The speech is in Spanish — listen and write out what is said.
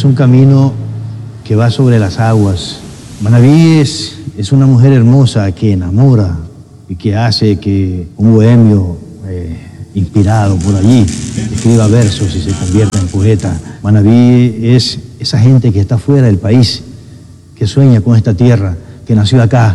es un camino que va sobre las aguas. Manabí es una mujer hermosa que enamora y que hace que un bohemio inspirado por allí escriba versos y se convierta en poeta. Manabí es esa gente que está fuera del país, que sueña con esta tierra, que nació acá,